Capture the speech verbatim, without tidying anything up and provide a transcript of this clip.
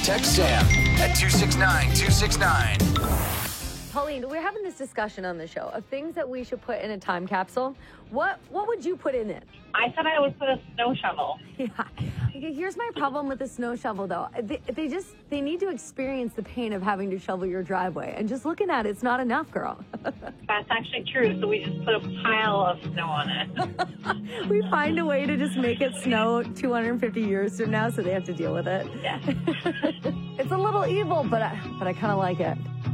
Text Sam at two six nine two six nine. Pauline, we're having this discussion on the show of things that we should put in a time capsule. What what would you put in it? I said I would put a snow shovel. Yeah. Okay, here's my problem with the snow shovel, though. They, they just, they need to experience the pain of having to shovel your driveway. And just looking at it's not enough, girl. That's actually true. So we just put a pile of snow on it. We find a way to just make it snow two hundred fifty years from now so they have to deal with it. Yeah. It's a little evil, but I, but I kind of like it.